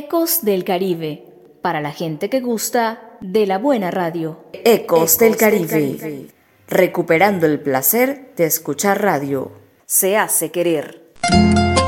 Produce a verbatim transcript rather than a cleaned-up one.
Ecos del Caribe, para la gente que gusta de la buena radio. Ecos del Caribe, recuperando el placer de escuchar radio. Se hace querer.